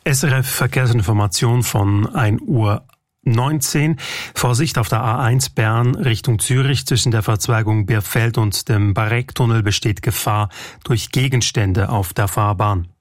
SRF Verkehrsinformation von 1:19 Uhr. Vorsicht auf der A1 Bern Richtung Zürich zwischen der Verzweigung Birfeld und dem Barecktunnel besteht Gefahr durch Gegenstände auf der Fahrbahn.